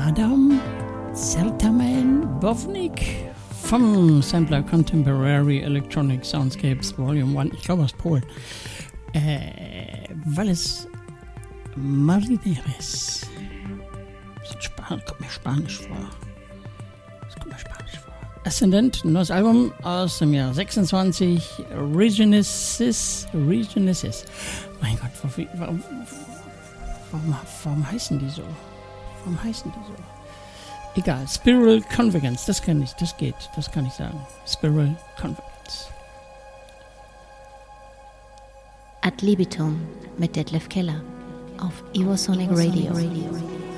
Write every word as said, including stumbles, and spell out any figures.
Adam Zelterman Bovnik vom Sampler Contemporary Electronic Soundscapes Volume eins, ich glaube aus Polen, äh, Valles Marineres. Span- kommt mir Spanisch vor. Das kommt mir Spanisch vor. Ascendant, ein neues Album aus dem Jahr sechsundzwanzig, Regenesis, Regenesis. Mein Gott, warum, warum, warum heißen die so? Warum heißen die so? Egal, Spiral Convergence, das kann ich, das geht, das kann ich sagen. Spiral Convergence. Ad libitum mit Detlef Keller auf Evosonic Radio. Radio.